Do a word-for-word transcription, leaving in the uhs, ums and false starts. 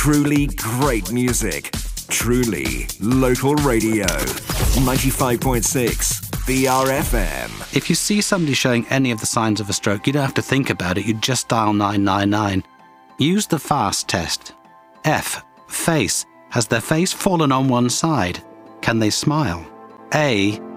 Truly great music. Truly local radio. ninety-five point six B R F M. If you see somebody showing any of the signs of a stroke, you don't have to think about it. You just dial nine nine nine. Use the FAST test. F. Face. Has their face fallen on one side? Can they smile? A.